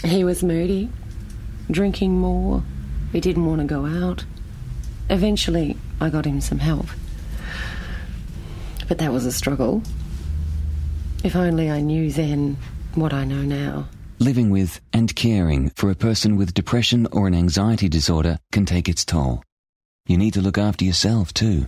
He was moody, drinking more. He didn't want to go out. Eventually, I got him some help. But that was a struggle. If only I knew then what I know now. Living with and caring for a person with depression or an anxiety disorder can take its toll. You need to look after yourself too.